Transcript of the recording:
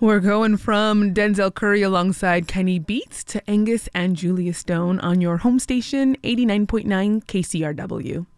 We're going from Denzel Curry alongside Kenny Beats to Angus and Julia Stone on your home station, 89.9 KCRW.